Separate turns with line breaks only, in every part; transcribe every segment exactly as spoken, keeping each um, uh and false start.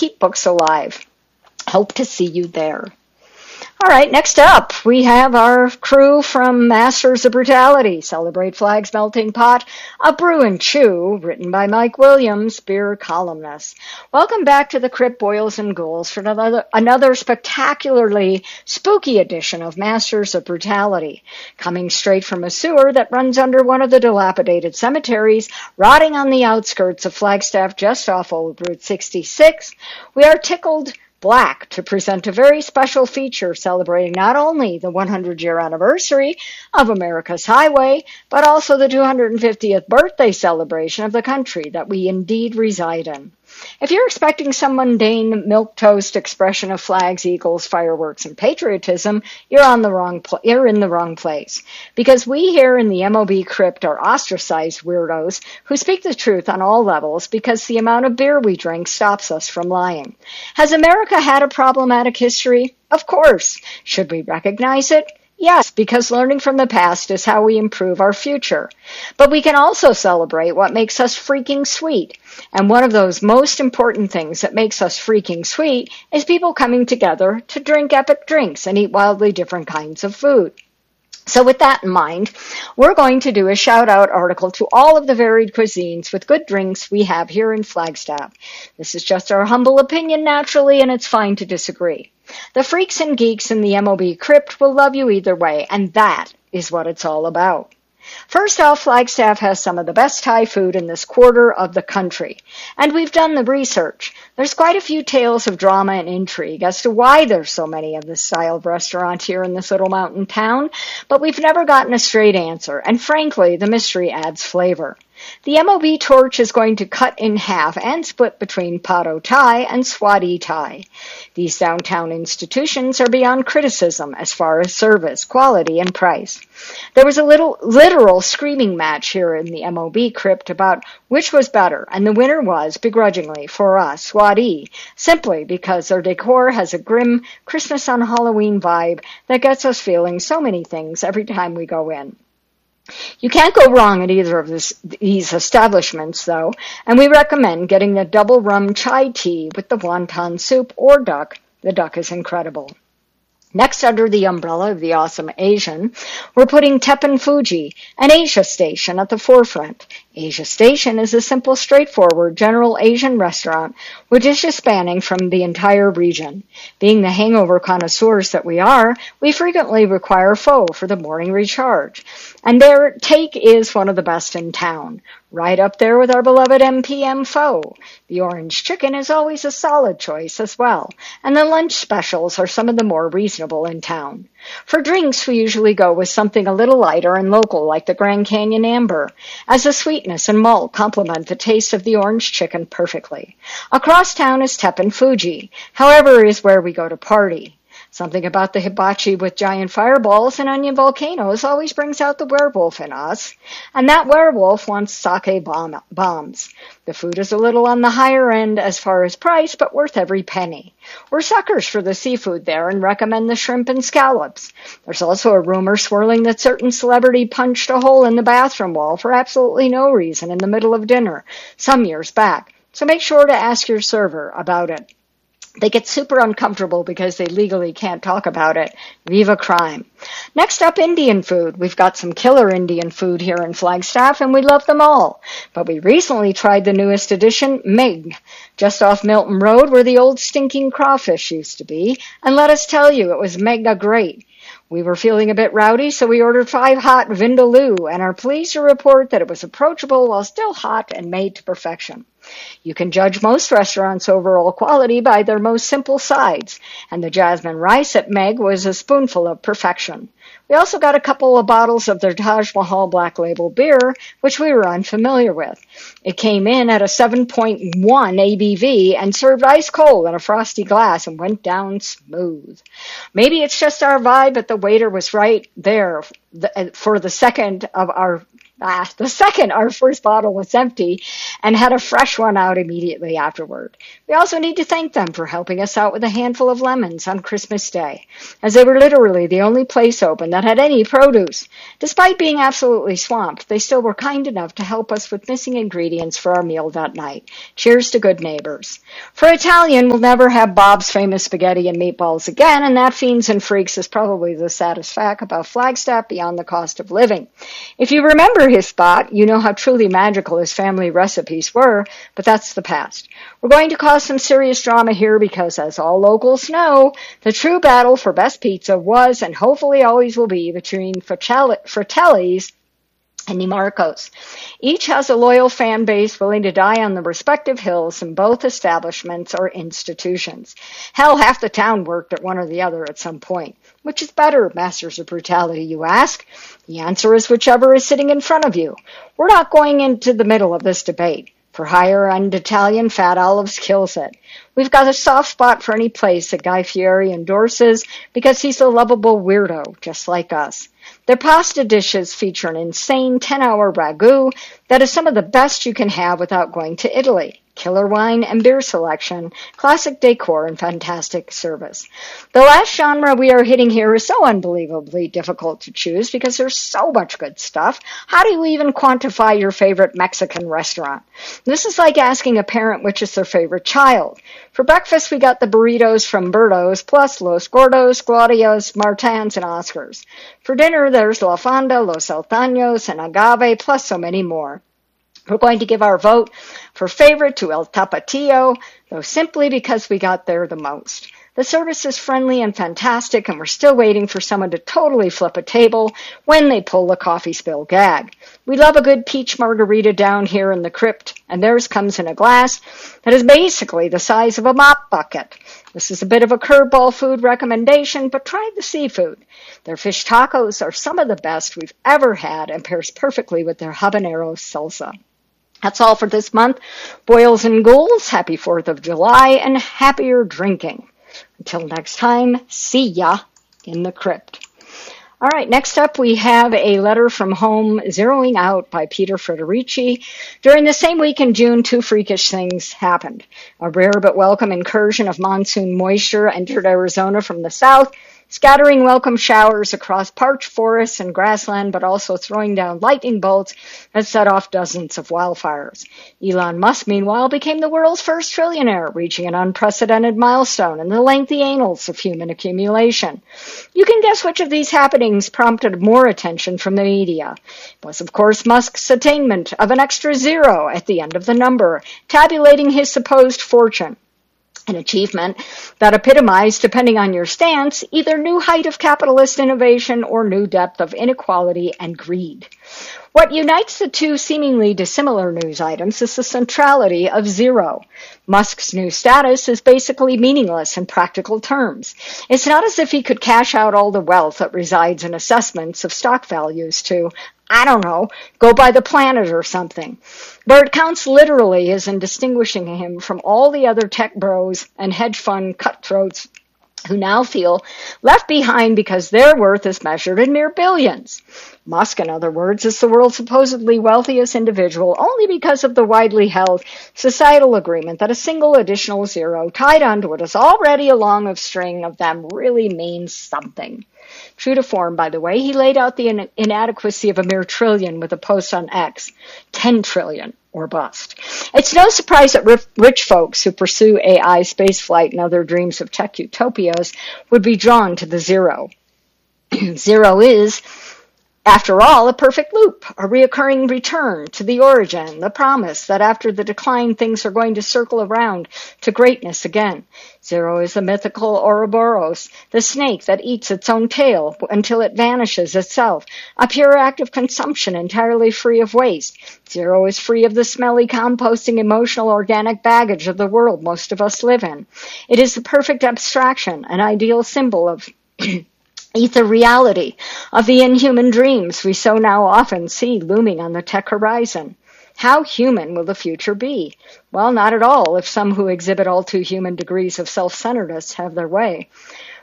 keep books alive. Hope to see you there. All right, next up, we have our crew from Masters of Brutality, Celebrate Flag's Melting Pot, A Brew and Chew, written by Mike Williams, beer columnist. Welcome back to the Crypt Boils and Ghouls for another, another spectacularly spooky edition of Masters of Brutality. Coming straight from a sewer that runs under one of the dilapidated cemeteries, rotting on the outskirts of Flagstaff just off Old Route sixty-six, we are tickled black to present a very special feature celebrating not only the one hundred year anniversary of America's highway, but also the two hundred fiftieth birthday celebration of the country that we indeed reside in. If you're expecting some mundane milquetoast expression of flags, eagles, fireworks, and patriotism, you're on the wrong pl- you're in the wrong place. Because we here in the M O B Crypt are ostracized weirdos who speak the truth on all levels because the amount of beer we drink stops us from lying. Has America had a problematic history? Of course. Should we recognize it? Yes, because learning from the past is how we improve our future. But we can also celebrate what makes us freaking sweet. And one of those most important things that makes us freaking sweet is people coming together to drink epic drinks and eat wildly different kinds of food. So with that in mind, we're going to do a shout-out article to all of the varied cuisines with good drinks we have here in Flagstaff. This is just our humble opinion, naturally, and it's fine to disagree. The freaks and geeks in the M O B Crypt will love you either way, and that is what it's all about. First off, Flagstaff has some of the best Thai food in this quarter of the country, and we've done the research. There's quite a few tales of drama and intrigue as to why there's so many of this style of restaurant here in this little mountain town, but we've never gotten a straight answer, and frankly, the mystery adds flavor. The M O B torch is going to cut in half and split between Pado Thai and Swati Thai. These downtown institutions are beyond criticism as far as service, quality, and price. There was a little literal screaming match here in the M O B Crypt about which was better, and the winner was, begrudgingly, for us, Swati, simply because their decor has a grim Christmas on Halloween vibe that gets us feeling so many things every time we go in. You can't go wrong at either of this, these establishments, though, and we recommend getting the double rum chai tea with the wonton soup or duck. The duck is incredible. Next, under the umbrella of the awesome Asian, we're putting Teppan Fuji, an Asia Station, at the forefront. Asia Station is a simple, straightforward, general Asian restaurant with dishes spanning from the entire region. Being the hangover connoisseurs that we are, we frequently require pho for the morning recharge. And their take is one of the best in town, right up there with our beloved M P M pho. The orange chicken is always a solid choice as well, and the lunch specials are some of the more reasonable in town. For drinks, we usually go with something a little lighter and local like the Grand Canyon Amber, as the sweetness and malt complement the taste of the orange chicken perfectly. Across town is Teppan Fuji, however, is where we go to party. Something about the hibachi with giant fireballs and onion volcanoes always brings out the werewolf in us, and that werewolf wants sake bomb- bombs. The food is a little on the higher end as far as price, but worth every penny. We're suckers for the seafood there and recommend the shrimp and scallops. There's also a rumor swirling that certain celebrity punched a hole in the bathroom wall for absolutely no reason in the middle of dinner some years back, so make sure to ask your server about it. They get super uncomfortable because they legally can't talk about it. Viva crime. Next up, Indian food. We've got some killer Indian food here in Flagstaff, and we love them all. But we recently tried the newest edition, Meg, just off Milton Road where the old stinking crawfish used to be. And let us tell you, it was mega great. We were feeling a bit rowdy, so we ordered five hot vindaloo and are pleased to report that it was approachable while still hot and made to perfection. You can judge most restaurants' overall quality by their most simple sides, and the jasmine rice at Meg was a spoonful of perfection. We also got a couple of bottles of their Taj Mahal Black Label beer, which we were unfamiliar with. It came in at a seven point one A B V and served ice cold in a frosty glass and went down smooth. Maybe it's just our vibe, but the waiter was right there for the second of our Ah, the second our first bottle was empty and had a fresh one out immediately afterward. We also need to thank them for helping us out with a handful of lemons on Christmas Day, as they were literally the only place open that had any produce. Despite being absolutely swamped, they still were kind enough to help us with missing ingredients for our meal that night. Cheers to good neighbors. For Italian, we'll never have Bob's famous spaghetti and meatballs again, and that, Fiends and Freaks, is probably the saddest fact about Flagstaff beyond the cost of living. If you remember his spot, you know how truly magical his family recipes were, but that's the past. We're going to cause some serious drama here because, as all locals know, the true battle for best pizza was and hopefully always will be between Fratelli's and DeMarco's. Each has a loyal fan base willing to die on the respective hills in both establishments or institutions. Hell, half the town worked at one or the other at some point. Which is better, Masters of Brutality, you ask? The answer is whichever is sitting in front of you. We're not going into the middle of this debate. For higher-end Italian, Fat Olives kills it. We've got a soft spot for any place that Guy Fieri endorses because he's a lovable weirdo, just like us. Their pasta dishes feature an insane ten-hour ragu that is some of the best you can have without going to Italy. Killer wine and beer selection, classic decor, and fantastic service. The last genre we are hitting here is so unbelievably difficult to choose because there's so much good stuff. How do you even quantify your favorite Mexican restaurant? This is like asking a parent which is their favorite child. For breakfast, we got the burritos from Berto's, plus Los Gordos, Claudia's, Martins, and Oscars. For dinner, there's La Fonda, Los Altaños, and Agave, plus so many more. We're going to give our vote for favorite to El Tapatio, though simply because we got there the most. The service is friendly and fantastic, and we're still waiting for someone to totally flip a table when they pull the coffee spill gag. We love a good peach margarita down here in the crypt, and theirs comes in a glass that is basically the size of a mop bucket. This is a bit of a curveball food recommendation, but try the seafood. Their fish tacos are some of the best we've ever had and pairs perfectly with their habanero salsa. That's all for this month. Boils and ghouls, happy fourth of July, and happier drinking. Until next time, see ya in the crypt. All right, next up we have a letter from home, Zeroing Out by Peter Federici. During the same week in June, two freakish things happened. A rare but welcome incursion of monsoon moisture entered Arizona from the south, scattering welcome showers across parched forests and grassland, but also throwing down lightning bolts that set off dozens of wildfires. Elon Musk, meanwhile, became the world's first trillionaire, reaching an unprecedented milestone in the lengthy annals of human accumulation. You can guess which of these happenings prompted more attention from the media. It was, of course, Musk's attainment of an extra zero at the end of the number, tabulating his supposed fortune. An achievement that epitomized, depending on your stance, either new height of capitalist innovation or new depth of inequality and greed. What unites the two seemingly dissimilar news items is the centrality of zero. Musk's new status is basically meaningless in practical terms. It's not as if he could cash out all the wealth that resides in assessments of stock values to, I don't know, go by the planet or something. Where it counts literally is in distinguishing him from all the other tech bros and hedge fund cutthroats who now feel left behind because their worth is measured in mere billions. Musk, in other words, is the world's supposedly wealthiest individual only because of the widely held societal agreement that a single additional zero tied onto what is already a long string of them really means something. True to form, by the way, he laid out the in- inadequacy of a mere trillion with a post on X. Ten trillion or bust. It's no surprise that rich, rich folks who pursue A I, spaceflight, and other dreams of tech utopias would be drawn to the zero. Zero is, after all, a perfect loop, a reoccurring return to the origin, the promise that after the decline, things are going to circle around to greatness again. Zero is the mythical Ouroboros, the snake that eats its own tail until it vanishes itself, a pure act of consumption entirely free of waste. Zero is free of the smelly, composting, emotional, organic baggage of the world most of us live in. It is the perfect abstraction, an ideal symbol of ether reality, of the inhuman dreams we so now often see looming on the tech horizon. How human will the future be? Well, not at all, if some who exhibit all too human degrees of self-centeredness have their way.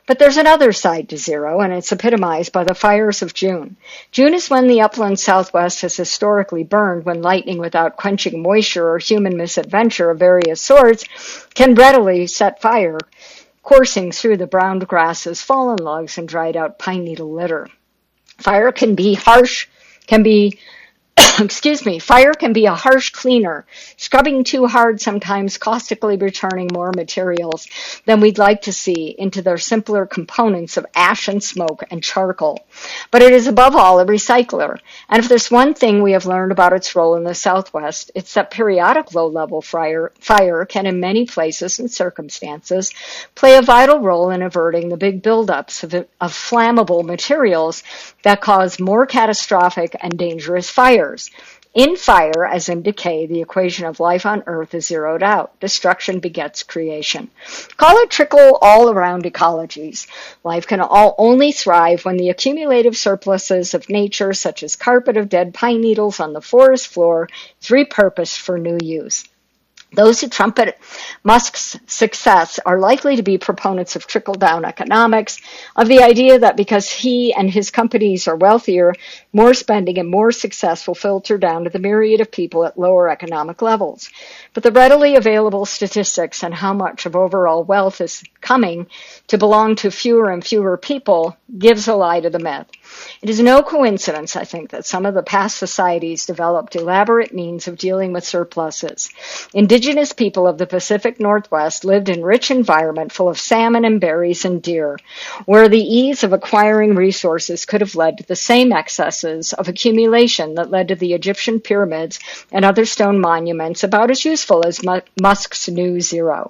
But there's another side to zero, and it's epitomized by the fires of June. June is when the upland Southwest has historically burned, when lightning without quenching moisture or human misadventure of various sorts can readily set fire, coursing through the browned grasses, fallen logs, and dried out pine needle litter. Fire can be harsh, can be Excuse me, fire can be a harsh cleaner, scrubbing too hard, sometimes caustically returning more materials than we'd like to see into their simpler components of ash and smoke and charcoal. But it is above all a recycler, and if there's one thing we have learned about its role in the Southwest, it's that periodic low-level fire, fire can in many places and circumstances play a vital role in averting the big buildups of, of flammable materials that cause more catastrophic and dangerous fires. In fire, as in decay, the equation of life on Earth is zeroed out. Destruction begets creation. Call it trickle all-around ecologies. Life can all only thrive when the accumulative surpluses of nature, such as carpet of dead pine needles on the forest floor, is repurposed for new use. Those who trumpet Musk's success are likely to be proponents of trickle-down economics, of the idea that because he and his companies are wealthier, more spending and more success will filter down to the myriad of people at lower economic levels. But the readily available statistics on how much of overall wealth is coming to belong to fewer and fewer people gives a lie to the myth. It is no coincidence, I think, that some of the past societies developed elaborate means of dealing with surpluses. Indigenous people of the Pacific Northwest lived in rich environment full of salmon and berries and deer, where the ease of acquiring resources could have led to the same excesses of accumulation that led to the Egyptian pyramids and other stone monuments, about as useful as Musk's new zero.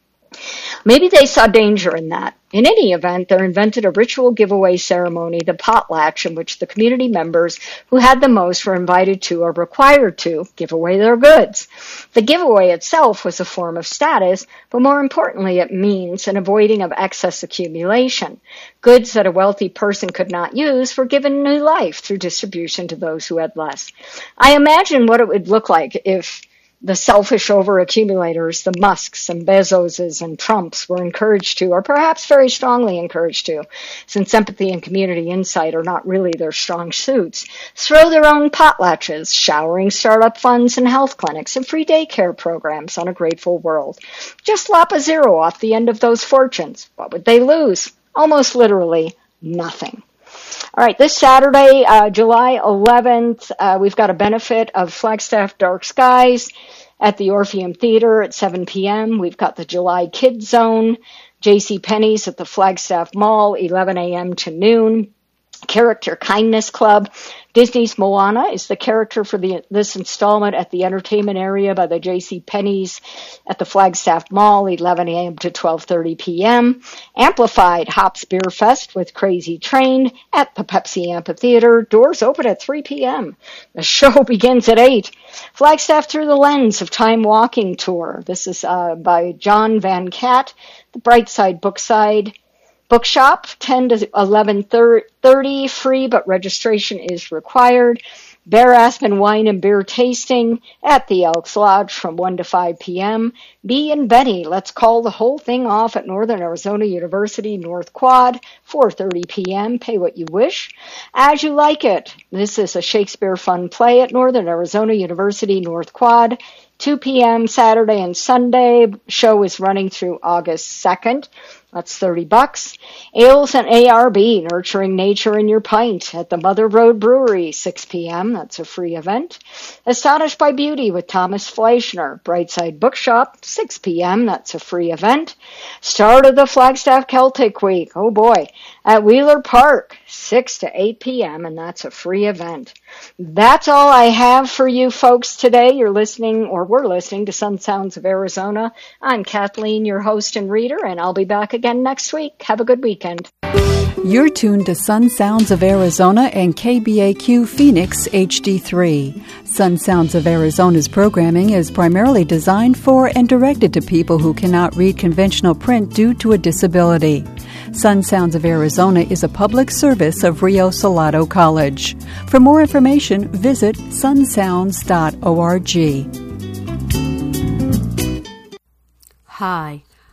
Maybe they saw danger in that. In any event, they invented a ritual giveaway ceremony, the potlatch, in which the community members who had the most were invited to or required to give away their goods. The giveaway itself was a form of status, but more importantly, it means an avoiding of excess accumulation. Goods that a wealthy person could not use were given new life through distribution to those who had less. I imagine what it would look like if the selfish overaccumulators, the Musks and Bezoses and Trumps, were encouraged to, or perhaps very strongly encouraged to, since empathy and community insight are not really their strong suits, throw their own potlatches, showering startup funds and health clinics and free daycare programs on a grateful world. Just lop a zero off the end of those fortunes. What would they lose? Almost literally nothing. All right, this Saturday, uh, July eleventh, uh, we've got a benefit of Flagstaff Dark Skies at the Orpheum Theater at seven p.m. We've got the July Kids Zone, JCPenney's at the Flagstaff Mall, eleven a.m. to noon. Character Kindness Club. Disney's Moana is the character for the, this installment at the entertainment area by the JCPenney's at the Flagstaff Mall, eleven a.m. to twelve thirty p.m. Amplified Hops Beer Fest with Crazy Train at the Pepsi Amphitheater. Doors open at three p.m. The show begins at eight. Flagstaff Through the Lens of Time Walking Tour. This is uh, by John Van Cat, the Brightside Bookside. Bookshop, ten to eleven thirty, free, but registration is required. Bear Aspen Wine and Beer Tasting at the Elks Lodge from one to five p.m. Bee and Benny, let's call the whole thing off at Northern Arizona University North Quad, four thirty p.m. Pay what you wish. As You Like It, this is a Shakespeare fun play at Northern Arizona University North Quad, two p.m. Saturday and Sunday. Show is running through August second. That's thirty bucks. Ales and A R B, Nurturing Nature in Your Pint at the Mother Road Brewery, six p.m. That's a free event. Astonished by Beauty with Thomas Fleischner, Brightside Bookshop, six p.m. That's a free event. Start of the Flagstaff Celtic Week, oh boy, at Wheeler Park, six to eight p.m., and that's a free event. That's all I have for you folks today. You're listening, or we're listening, to Sun Sounds of Arizona. I'm Kathleen, your host and reader, and I'll be back again next week. Have a good weekend.
You're tuned to Sun Sounds of Arizona and K B A Q Phoenix H D three. Sun Sounds of Arizona's programming is primarily designed for and directed to people who cannot read conventional print due to a disability. Sun Sounds of Arizona is a public service of Rio Salado College. For more information, visit sun sounds dot org.
Hi,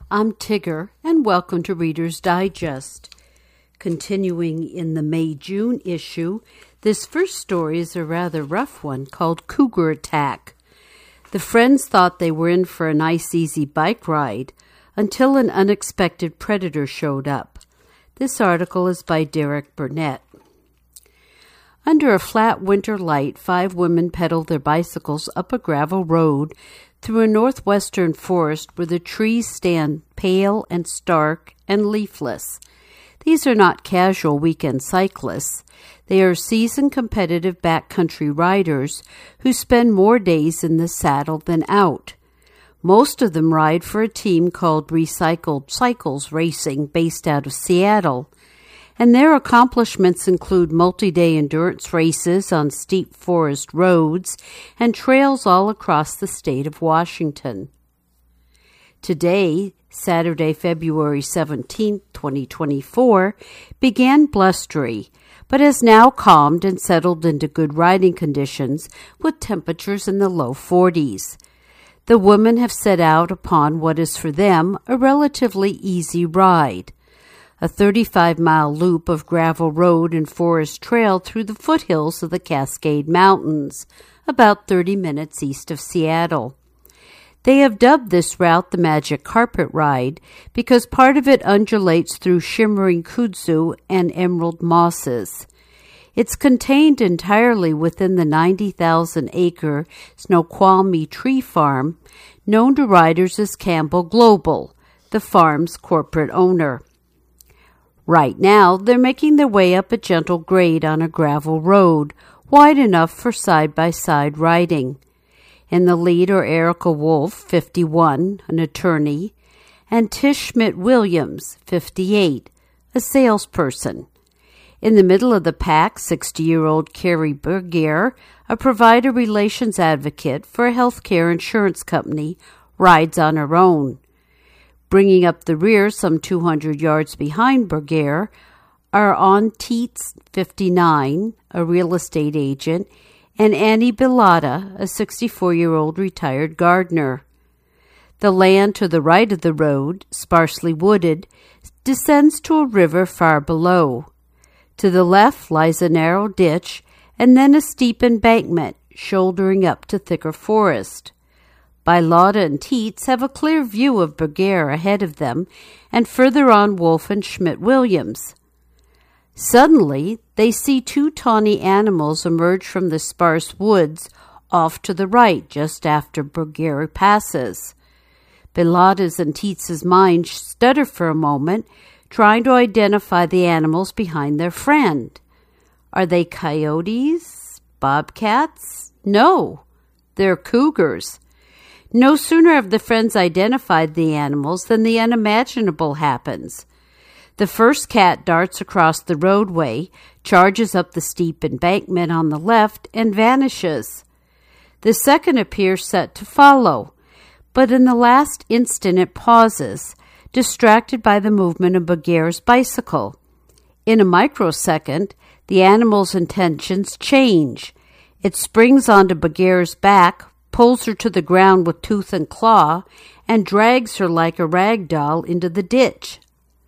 I'm Tigger, and welcome to Reader's Digest. Continuing in the May-June issue, this first story is a rather rough one called Cougar Attack. The friends thought they were in for a nice, easy bike ride until an unexpected predator showed up. This article is by Derek Burnett. Under a flat winter light, five women pedaled their bicycles up a gravel road through a northwestern forest where the trees stand pale and stark and leafless. These are not casual weekend cyclists. They are seasoned competitive backcountry riders who spend more days in the saddle than out. Most of them ride for a team called Recycled Cycles Racing based out of Seattle, and their accomplishments include multi-day endurance races on steep forest roads and trails all across the state of Washington. Today, Saturday, February seventeenth, twenty twenty-four, began blustery, but has now calmed and settled into good riding conditions with temperatures in the low forties. The women have set out upon what is for them a relatively easy ride. A thirty-five mile loop of gravel road and forest trail through the foothills of the Cascade Mountains, about thirty minutes east of Seattle. They have dubbed this route the Magic Carpet Ride because part of it undulates through shimmering kudzu and emerald mosses. It's contained entirely within the ninety thousand acre Snoqualmie Tree Farm, known to riders as Campbell Global, the farm's corporate owner. Right now, they're making their way up a gentle grade on a gravel road, wide enough for side-by-side riding. In the lead are Erica Wolf, fifty-one, an attorney, and Tish Schmidt-Williams, fifty-eight, a salesperson. In the middle of the pack, sixty-year-old Carrie Bergier, a provider relations advocate for a healthcare insurance company, rides on her own. Bringing up the rear some two hundred yards behind Bergier are On Teets, fifty-nine, a real estate agent, and Annie Bellotta, a sixty-four-year-old retired gardener. The land to the right of the road, sparsely wooded, descends to a river far below. To the left lies a narrow ditch and then a steep embankment, shouldering up to thicker forest. Bellotta and Teets have a clear view of Bergier ahead of them, and further on Wolf and Schmidt-Williams. Suddenly, they see two tawny animals emerge from the sparse woods off to the right just after Bergier passes. Bellotta's and Teets's minds stutter for a moment, trying to identify the animals behind their friend. Are they coyotes? Bobcats? No, they're cougars. No sooner have the friends identified the animals than the unimaginable happens. The first cat darts across the roadway, charges up the steep embankment on the left, and vanishes. The second appears set to follow, but in the last instant it pauses, distracted by the movement of Bergier's bicycle. In a microsecond, the animal's intentions change. It springs onto Bergier's back, pulls her to the ground with tooth and claw, and drags her like a rag doll into the ditch.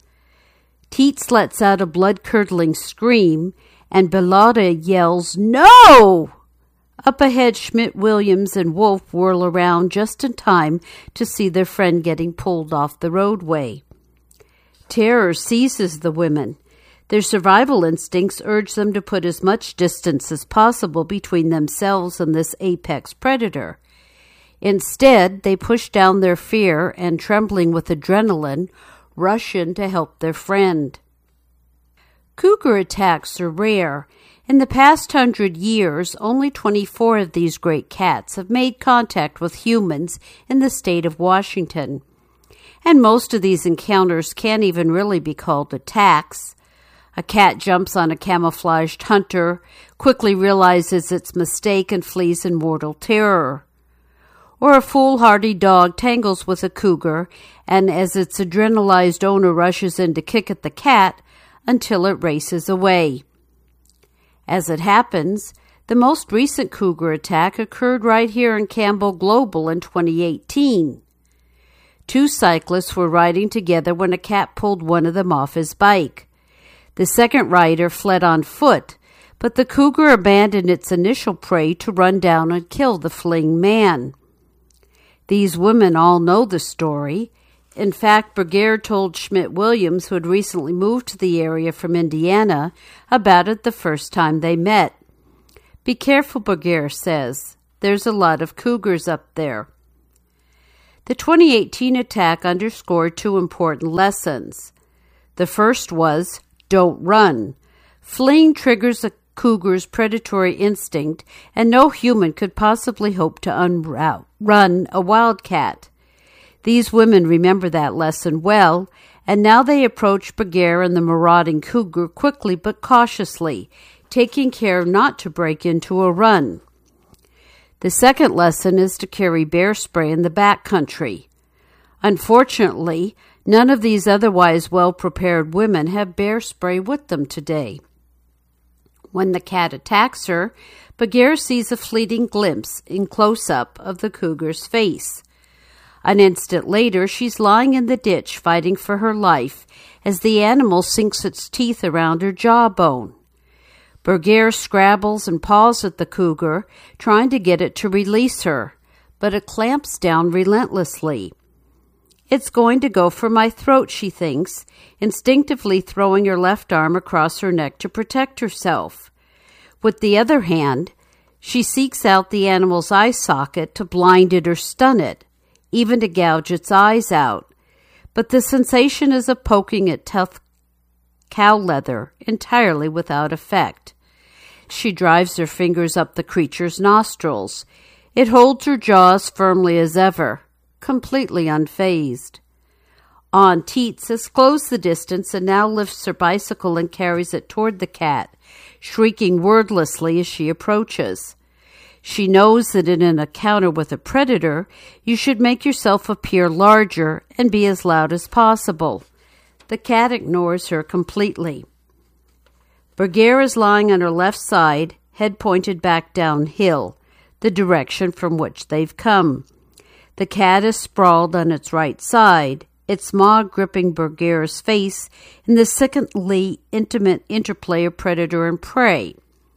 Teets lets out a blood-curdling scream, and Bellotta yells, "No!" Up ahead, Schmidt-Williams and Wolf whirl around just in time to see their friend getting pulled off the roadway. Terror seizes the women. Their survival instincts urge them to put as much distance as possible between themselves and this apex predator. Instead, they push down their fear and, trembling with adrenaline, rush in to help their friend. Cougar attacks are rare. In the past hundred years, only twenty-four of these great cats have made contact with humans in the state of Washington. And most of these encounters can't even really be called attacks. A cat jumps on a camouflaged hunter, quickly realizes its mistake, and flees in mortal terror. Or a foolhardy dog tangles with a cougar, and as its adrenalized owner rushes in to kick at the cat until it races away. As it happens, the most recent cougar attack occurred right here in Campbell Global in twenty eighteen. Two cyclists were riding together when a cat pulled one of them off his bike. The second rider fled on foot, but the cougar abandoned its initial prey to run down and kill the fleeing man. These women all know the story. In fact, Bergère told Schmidt-Williams, who had recently moved to the area from Indiana, about it the first time they met. "Be careful," Bergère says. "There's a lot of cougars up there." The twenty eighteen attack underscored two important lessons. The first was, don't run. Fleeing triggers a cougar's predatory instinct, and no human could possibly hope to unrun a wildcat. These women remember that lesson well, and now they approach Bergère and the marauding cougar quickly but cautiously, taking care not to break into a run. The second lesson is to carry bear spray in the back country. Unfortunately, none of these otherwise well-prepared women have bear spray with them today. When the cat attacks her, Bergère sees a fleeting glimpse in close-up of the cougar's face. An instant later, she's lying in the ditch fighting for her life as the animal sinks its teeth around her jawbone. Bergère scrabbles and paws at the cougar, trying to get it to release her, but it clamps down relentlessly. "It's going to go for my throat," she thinks, instinctively throwing her left arm across her neck to protect herself. With the other hand, she seeks out the animal's eye socket to blind it or stun it, even to gouge its eyes out. But the sensation is of poking at tough cow leather, entirely without effect. She drives her fingers up the creature's nostrils. It holds her jaws firmly as ever, completely unfazed. On Teets has closed the distance and now lifts her bicycle and carries it toward the cat, shrieking wordlessly as she approaches. She knows that in an encounter with a predator, you should make yourself appear larger and be as loud as possible. The cat ignores her completely. Bergère is lying on her left side, head pointed back downhill, the direction from which they've come. The cat is sprawled on its right side, its maw gripping Bergère's face in the sickeningly intimate interplay of predator and prey.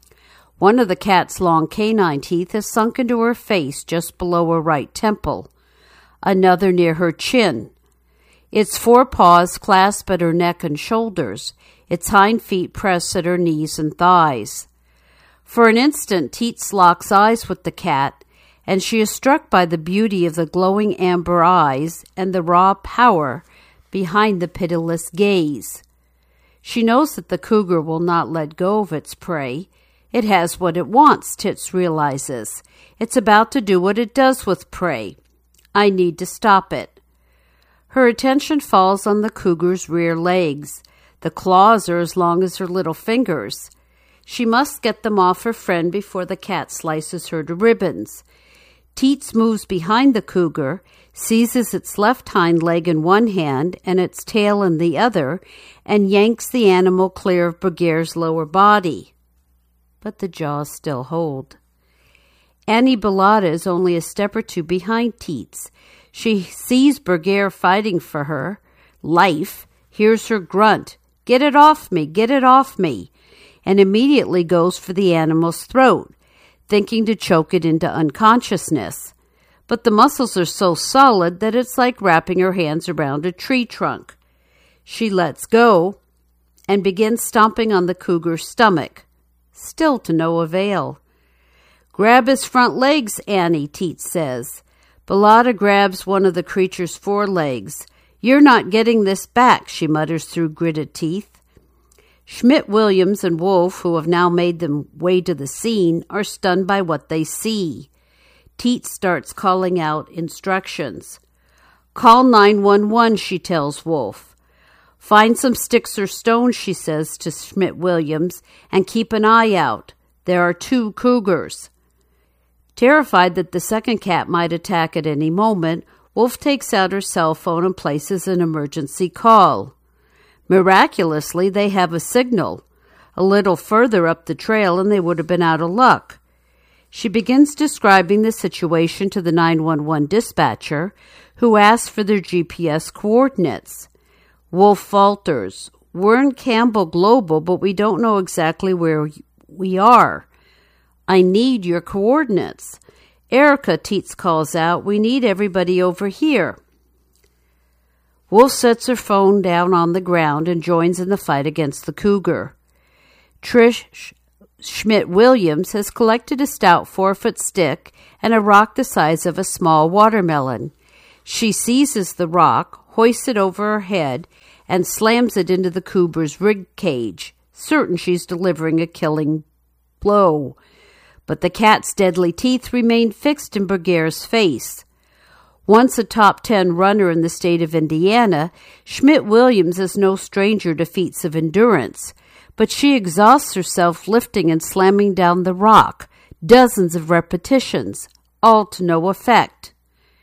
One of the cat's long canine teeth has sunk into her face just below her right temple, another near her chin. Its forepaws clasp at her neck and shoulders, its hind feet press at her knees and thighs. For an instant, Teets locks eyes with the cat, and she is struck by the beauty of the glowing amber eyes and the raw power behind the pitiless gaze. She knows that the cougar will not let go of its prey. It has what it wants, Teets realizes. It's about to do what it does with prey. I need to stop it. Her attention falls on the cougar's rear legs. The claws are as long as her little fingers. She must get them off her friend before the cat slices her to ribbons. Teets moves behind the cougar, seizes its left hind leg in one hand and its tail in the other, and yanks the animal clear of Bergère's lower body. But the jaws still hold. Annie Bellotta is only a step or two behind Teets. She sees Bergère fighting for her life, hears her grunt, "Get it off me, get it off me," and immediately goes for the animal's throat, thinking to choke it into unconsciousness. But the muscles are so solid that it's like wrapping her hands around a tree trunk. She lets go and begins stomping on the cougar's stomach, still to no avail. "Grab his front legs, Annie," Teets says. Bellotta grabs one of the creature's forelegs. "You're not getting this back," she mutters through gritted teeth. Schmidt-Williams and Wolf, who have now made their way to the scene, are stunned by what they see. Teets starts calling out instructions. "Call nine one one, she tells Wolf. "Find some sticks or stones," she says to Schmidt-Williams, "and keep an eye out. There are two cougars." Terrified that the second cat might attack at any moment, Wolf takes out her cell phone and places an emergency call. Miraculously, they have a signal. A little further up the trail and they would have been out of luck. She begins describing the situation to the nine one one dispatcher, who asks for their G P S coordinates. Wolf falters. We're in Campbell Global, but we don't know exactly where we are. I need your coordinates. Erica, Teets calls out, we need everybody over here. Wolf sets her phone down on the ground and joins in the fight against the cougar. Trish Schmidt-Williams has collected a stout four-foot stick and a rock the size of a small watermelon. She seizes the rock, hoists it over her head, and slams it into the cougar's rib cage, certain she's delivering a killing blow. But the cat's deadly teeth remain fixed in Bergere's face. Once a top ten runner in the state of Indiana, Schmidt-Williams is no stranger to feats of endurance, but she exhausts herself lifting and slamming down the rock, dozens of repetitions, all to no effect.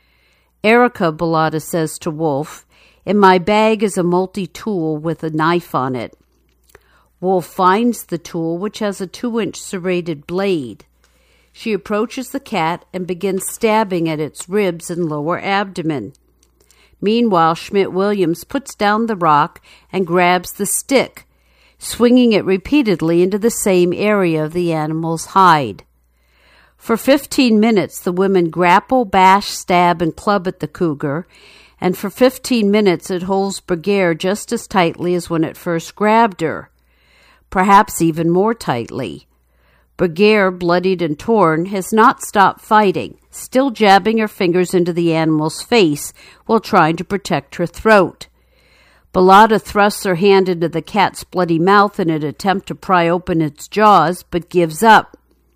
Erica, Bellotta says to Wolf, in my bag is a multi-tool with a knife on it. Wolf finds the tool, which has a two-inch serrated blade. She approaches the cat and begins stabbing at its ribs and lower abdomen. Meanwhile, Schmidt-Williams puts down the rock and grabs the stick, swinging it repeatedly into the same area of the animal's hide. For fifteen minutes, the women grapple, bash, stab, and club at the cougar, and for fifteen minutes it holds Bergere just as tightly as when it first grabbed her, perhaps even more tightly. Bergere, bloodied and torn, has not stopped fighting, still jabbing her fingers into the animal's face while trying to protect her throat. Bellotta thrusts her hand into the cat's bloody mouth in an attempt to pry open its jaws, but gives up.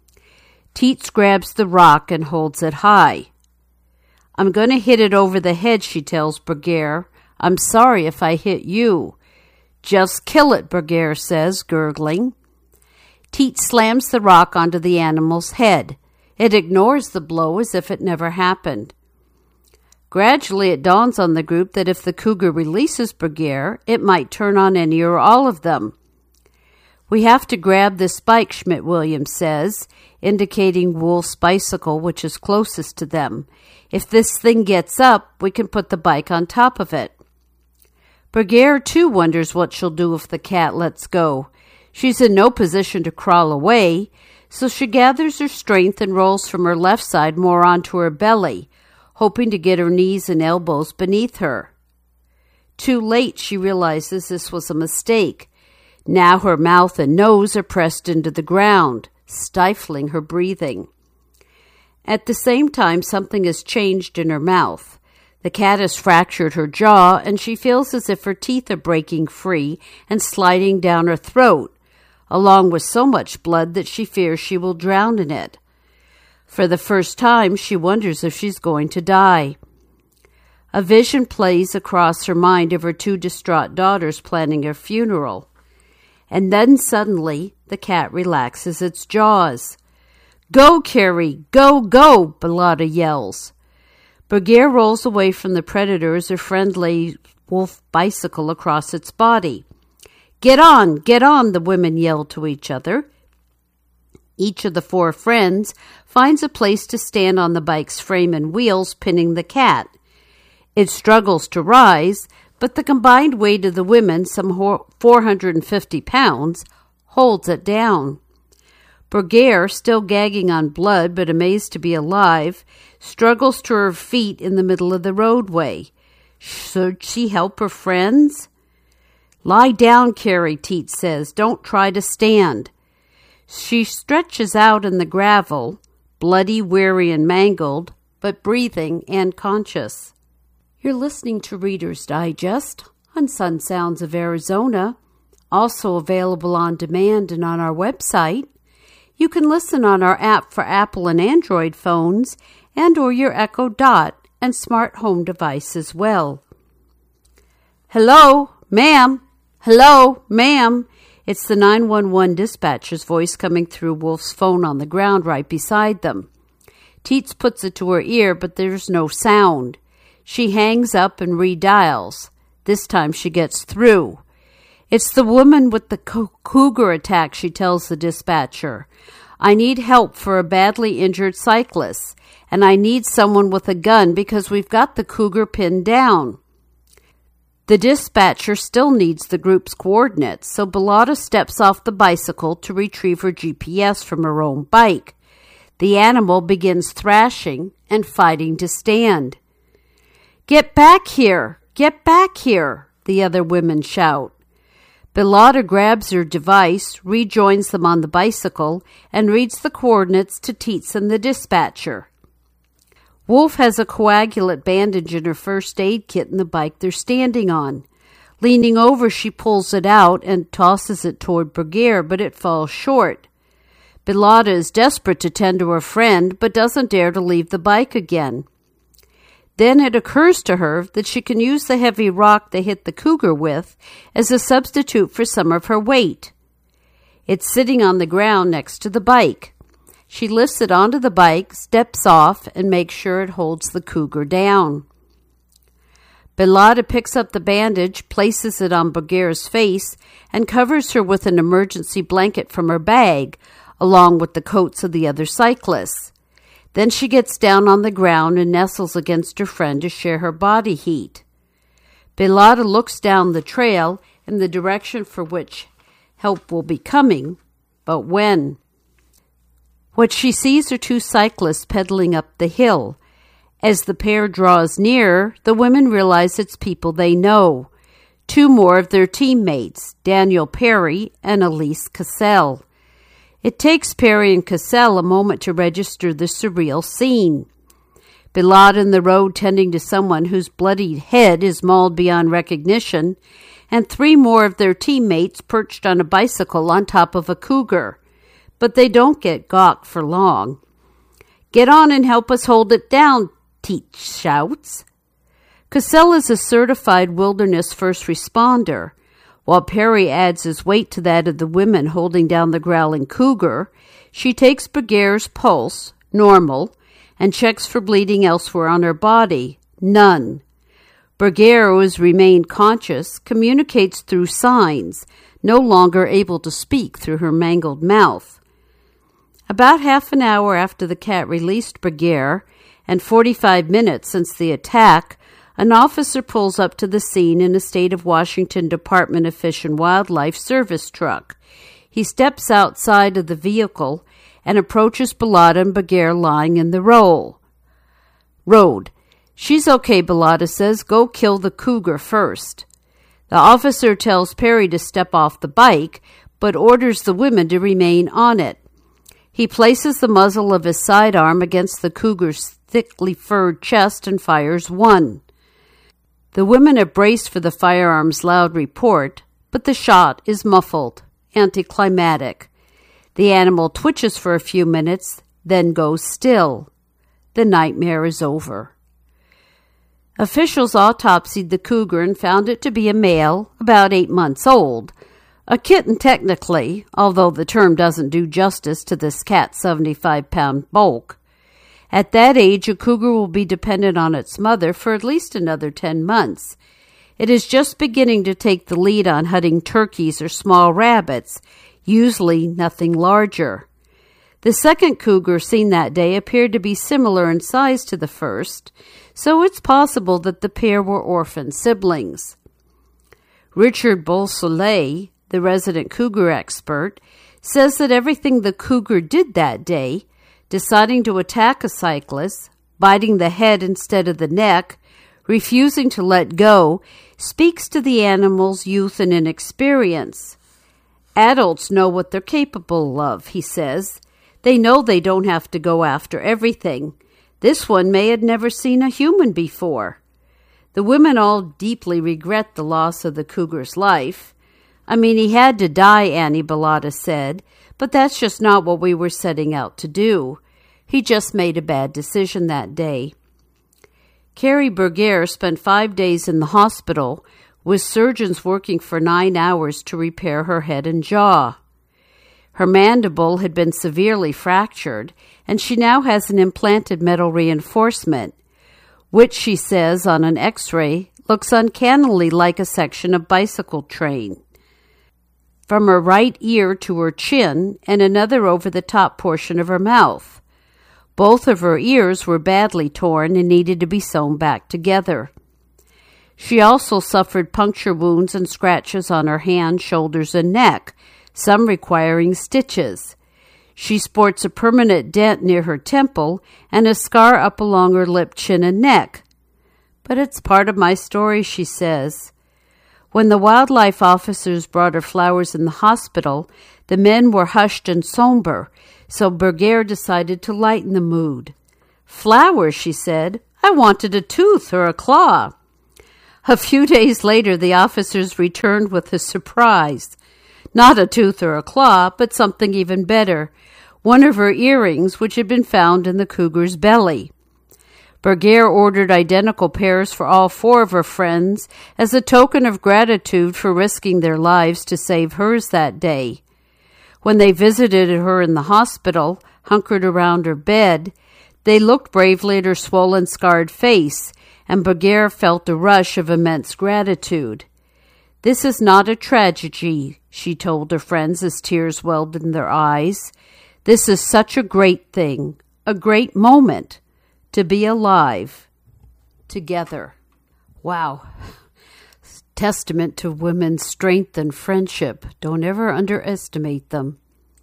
Teets grabs the rock and holds it high. I'm going to hit it over the head, she tells Bergere. I'm sorry if I hit you. Just kill it, Bergere says, gurgling. Teets slams the rock onto the animal's head. It ignores the blow as if it never happened. Gradually, it dawns on the group that if the cougar releases Bergere, it might turn on any or all of them. We have to grab this bike, Schmidt-Williams says, indicating Wolf's bicycle, which is closest to them. If this thing gets up, we can put the bike on top of it. Bergere, too, wonders what she'll do if the cat lets go. She's in no position to crawl away, so she gathers her strength and rolls from her left side more onto her belly, hoping to get her knees and elbows beneath her. Too late, she realizes this was a mistake. Now her mouth and nose are pressed into the ground, stifling her breathing. At the same time, something has changed in her mouth. The cat has fractured her jaw, and she feels as if her teeth are breaking free and sliding down her throat, along with so much blood that she fears she will drown in it. For the first time, she wonders if she's going to die. A vision plays across her mind of her two distraught daughters planning her funeral. And then suddenly, the cat relaxes its jaws. Go, Carrie! Go, go! Bellotta yells. Bergere rolls away from the predator as her friend lays Wolf bicycle across its body. Get on! Get on! The women yell to each other. Each of the four friends finds a place to stand on the bike's frame and wheels, pinning the cat. It struggles to rise, but the combined weight of the women, some four hundred fifty pounds, holds it down. Bergere, still gagging on blood but amazed to be alive, struggles to her feet in the middle of the roadway. Should she help her friends? Lie down, Carrie, Teets says. Don't try to stand. She stretches out in the gravel, bloody, weary, and mangled, but breathing and conscious. You're listening to Reader's Digest on Sun Sounds of Arizona, also available on demand and on our website. You can listen on our app for Apple and Android phones and or your Echo Dot and smart home device as well. Hello, ma'am. Hello, ma'am. It's the nine one one dispatcher's voice coming through Wolf's phone on the ground right beside them. Teets puts it to her ear, but there's no sound. She hangs up and redials. This time she gets through. It's the woman with the cougar attack, she tells the dispatcher. I need help for a badly injured cyclist, and I need someone with a gun because we've got the cougar pinned down. The dispatcher still needs the group's coordinates, so Bellotta steps off the bicycle to retrieve her G P S from her own bike. The animal begins thrashing and fighting to stand. "Get back here! Get back here!" the other women shout. Bellotta grabs her device, rejoins them on the bicycle, and reads the coordinates to Tietz and the dispatcher. Wolf has a coagulant bandage in her first aid kit in the bike they're standing on. Leaning over, she pulls it out and tosses it toward Bergère, but it falls short. Bellotta is desperate to tend to her friend, but doesn't dare to leave the bike again. Then it occurs to her that she can use the heavy rock they hit the cougar with as a substitute for some of her weight. It's sitting on the ground next to the bike. She lifts it onto the bike, steps off, and makes sure it holds the cougar down. Bellotta picks up the bandage, places it on Bergère's face, and covers her with an emergency blanket from her bag, along with the coats of the other cyclists. Then she gets down on the ground and nestles against her friend to share her body heat. Bellotta looks down the trail in the direction for which help will be coming, but when? What she sees are two cyclists pedaling up the hill. As the pair draws nearer, the women realize it's people they know. Two more of their teammates, Daniel Perry and Elise Cassell. It takes Perry and Cassell a moment to register the surreal scene. Bellotta in the road tending to someone whose bloodied head is mauled beyond recognition, and three more of their teammates perched on a bicycle on top of a cougar. But they don't get gawked for long. "Get on and help us hold it down," Tietz shouts. Cassell is a certified wilderness first responder. While Perry adds his weight to that of the women holding down the growling cougar, she takes Bergère's pulse, normal, and checks for bleeding elsewhere on her body, none. Bergère, who has remained conscious, communicates through signs, no longer able to speak through her mangled mouth. About half an hour after the cat released Bergère, and forty-five minutes since the attack, an officer pulls up to the scene in a State of Washington Department of Fish and Wildlife service truck. He steps outside of the vehicle and approaches Bellotta and Bergère lying in the roll. Road. "She's okay," Bellotta says. "Go kill the cougar first." The officer tells Perry to step off the bike, but orders the women to remain on it. He places the muzzle of his sidearm against the cougar's thickly furred chest and fires one. The women are braced for the firearm's loud report, but the shot is muffled, anticlimactic. The animal twitches for a few minutes, then goes still. The nightmare is over. Officials autopsied the cougar and found it to be a male, about eight months old. A kitten technically, although the term doesn't do justice to this cat's seventy-five pound bulk. At that age, a cougar will be dependent on its mother for at least another ten months. It is just beginning to take the lead on hunting turkeys or small rabbits, usually nothing larger. The second cougar seen that day appeared to be similar in size to the first, so it's possible that the pair were orphan siblings. Richard Beausoleil, the resident cougar expert, says that everything the cougar did that day, deciding to attack a cyclist, biting the head instead of the neck, refusing to let go, speaks to the animal's youth and inexperience. Adults know what they're capable of, he says. They know they don't have to go after everything. This one may have never seen a human before. The women all deeply regret the loss of the cougar's life. I mean, he had to die, Annie Bellotta said, but that's just not what we were setting out to do. He just made a bad decision that day. Carrie Bergère spent five days in the hospital, with surgeons working for nine hours to repair her head and jaw. Her mandible had been severely fractured, and she now has an implanted metal reinforcement, which, she says on an x-ray, looks uncannily like a section of bicycle train. from her right ear to her chin and another over the top portion of her mouth. Both of her ears were badly torn and needed to be sewn back together. She also suffered puncture wounds and scratches on her hands, shoulders, and neck, some requiring stitches. She sports a permanent dent near her temple and a scar up along her lip, chin, and neck. But it's part of my story, she says. When the wildlife officers brought her flowers in the hospital, the men were hushed and somber, so Bergère decided to lighten the mood. Flowers, she said. I wanted a tooth or a claw. A few days later, the officers returned with a surprise. Not a tooth or a claw, but something even better. One of her earrings, which had been found in the cougar's belly. Bergère ordered identical pairs for all four of her friends as a token of gratitude for risking their lives to save hers that day. When they visited her in the hospital, hunkered around her bed, they looked bravely at her swollen, scarred face, and Bergère felt a rush of immense gratitude. This is not a tragedy, she told her friends as tears welled in their eyes. This is such a great thing, a great moment. To be alive together. Wow. Testament to women's strength and friendship. Don't ever underestimate them.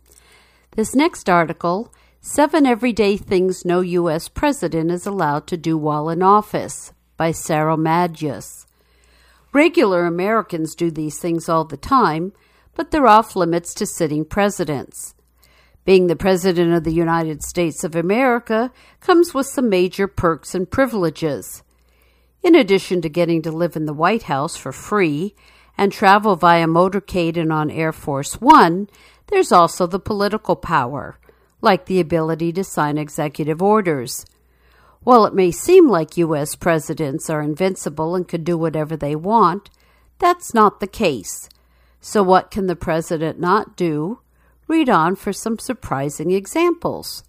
This next article, Seven Everyday Things No U S President is Allowed to Do While in Office, by Sarah Madjas. Regular Americans do these things all the time, but they're off limits to sitting presidents. Being the President of the United States of America comes with some major perks and privileges. In addition to getting to live in the White House for free and travel via motorcade and on Air Force One, there's also the political power, like the ability to sign executive orders. While it may seem like U S presidents are invincible and can do whatever they want, that's not the case. So what can the president not do? Read on for some surprising examples.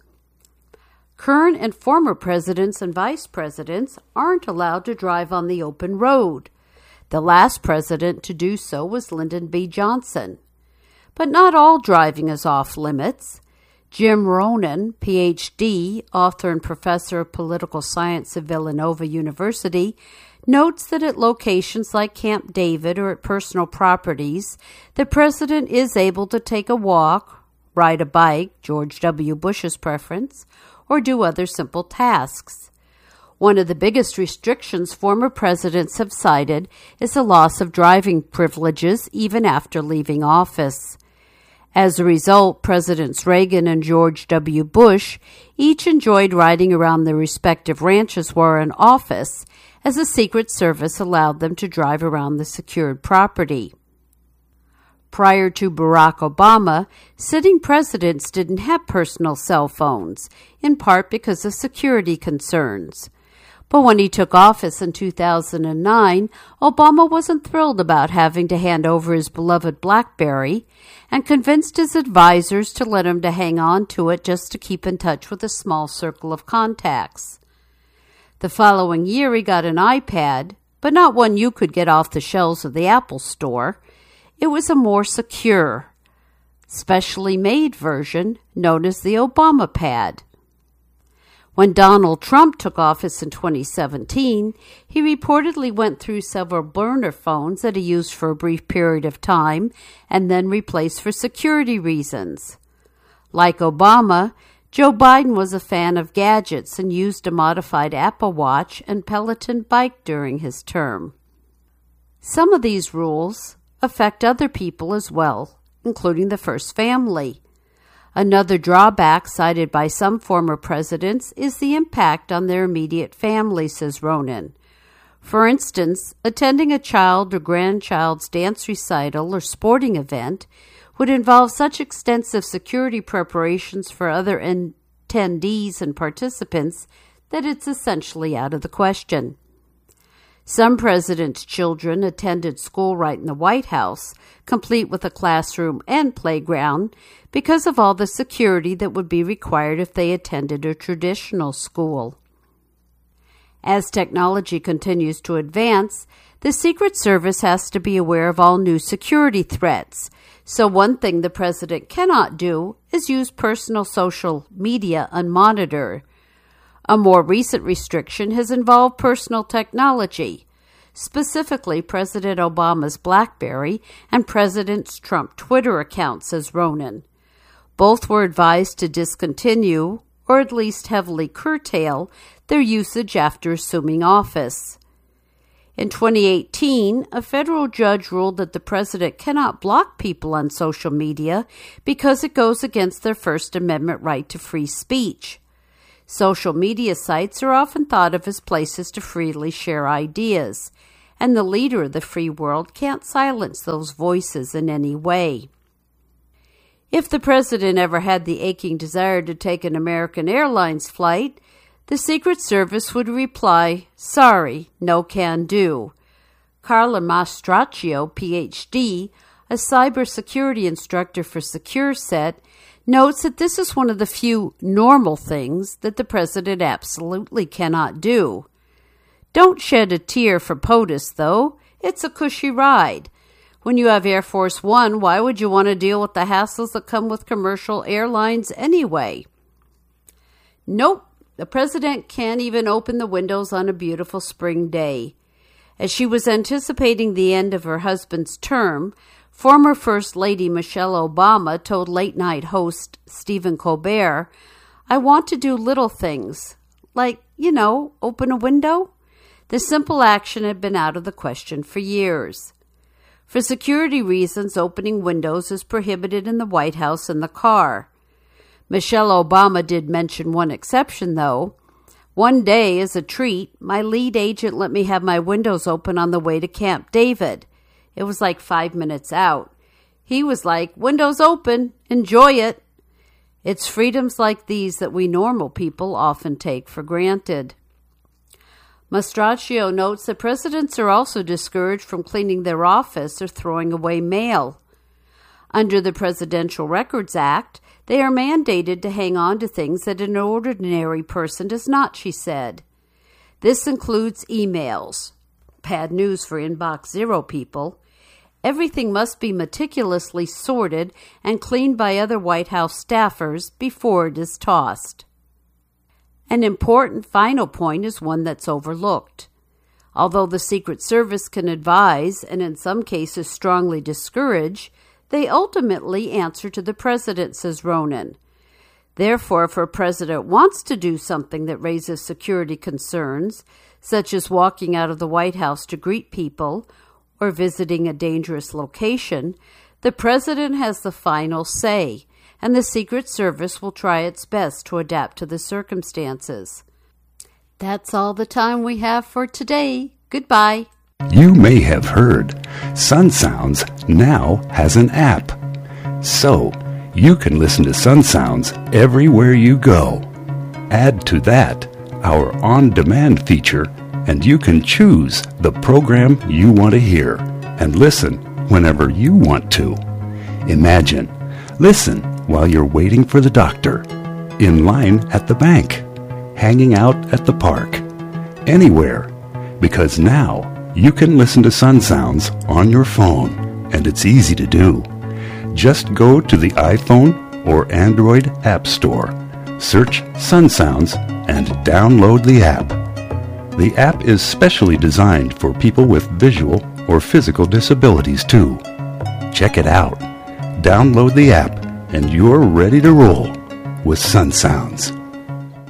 Current and former presidents and vice presidents aren't allowed to drive on the open road. The last president to do so was Lyndon B. Johnson. But not all driving is off limits. Jim Ronan, P H D, author and professor of political science at Villanova University, notes that at locations like Camp David or at personal properties, the president is able to take a walk, ride a bike, George W. Bush's preference, or do other simple tasks. One of the biggest restrictions former presidents have cited is the loss of driving privileges even after leaving office. As a result, Presidents Reagan and George W. Bush each enjoyed riding around their respective ranches while in office, as the Secret Service allowed them to drive around the secured property. Prior to Barack Obama, sitting presidents didn't have personal cell phones, in part because of security concerns. But when he took office in two thousand nine, Obama wasn't thrilled about having to hand over his beloved BlackBerry and convinced his advisors to let him to hang on to it just to keep in touch with a small circle of contacts. The following year, he got an iPad, but not one you could get off the shelves of the Apple Store. It was a more secure, specially made version known as the Obama Pad. When Donald Trump took office in twenty seventeen, he reportedly went through several burner phones that he used for a brief period of time and then replaced for security reasons. Like Obama, Joe Biden was a fan of gadgets and used a modified Apple Watch and Peloton bike during his term. Some of these rules affect other people as well, including the first family. Another drawback cited by some former presidents is the impact on their immediate family, says Ronan. For instance, attending a child or grandchild's dance recital or sporting event would involve such extensive security preparations for other attendees and participants that it's essentially out of the question. Some presidents' children attended school right in the White House, complete with a classroom and playground, because of all the security that would be required if they attended a traditional school. As technology continues to advance, the Secret Service has to be aware of all new security threats. So one thing the president cannot do is use personal social media unmonitored. A more recent restriction has involved personal technology, specifically President Obama's BlackBerry and President Trump's Twitter account, says Ronan. Both were advised to discontinue, or at least heavily curtail, their usage after assuming office. In twenty eighteen, a federal judge ruled that the president cannot block people on social media because it goes against their First Amendment right to free speech. Social media sites are often thought of as places to freely share ideas, and the leader of the free world can't silence those voices in any way. If the president ever had the aching desire to take an American Airlines flight, the Secret Service would reply, "Sorry, no can do." Carla Mastracchio, P H D, a cybersecurity instructor for SecureSet, notes that this is one of the few normal things that the president absolutely cannot do. Don't shed a tear for POTUS, though. It's a cushy ride. When you have Air Force One, why would you want to deal with the hassles that come with commercial airlines anyway? Nope. The president can't even open the windows on a beautiful spring day. As she was anticipating the end of her husband's term, former First Lady Michelle Obama told late-night host Stephen Colbert, "I want to do little things, like, you know, open a window." The simple action had been out of the question for years. For security reasons, opening windows is prohibited in the White House and the car. Michelle Obama did mention one exception, though. One day, as a treat, my lead agent let me have my windows open on the way to Camp David. It was like five minutes out. He was like, "Windows open, enjoy it." It's freedoms like these that we normal people often take for granted. Mastracchio notes that presidents are also discouraged from cleaning their office or throwing away mail. Under the Presidential Records Act, they are mandated to hang on to things that an ordinary person does not, she said. This includes emails. Bad news for Inbox Zero people. Everything must be meticulously sorted and cleaned by other White House staffers before it is tossed. An important final point is one that's overlooked. Although the Secret Service can advise and in some cases strongly discourage, they ultimately answer to the president, says Ronan. Therefore, if a president wants to do something that raises security concerns, such as walking out of the White House to greet people or visiting a dangerous location, the president has the final say, and the Secret Service will try its best to adapt to the circumstances. That's all the time we have for today. Goodbye.
You may have heard Sun Sounds now has an app. So, you can listen to Sun Sounds everywhere you go. Add to that our on-demand feature, and you can choose the program you want to hear and listen whenever you want to. Imagine, listen while you're waiting for the doctor, in line at the bank, hanging out at the park, anywhere, because now you can listen to Sun Sounds on your phone, and it's easy to do. Just go to the iPhone or Android App Store, search Sun Sounds, and download the app. The app is specially designed for people with visual or physical disabilities, too. Check it out. Download the app, and you're ready to roll with Sun Sounds.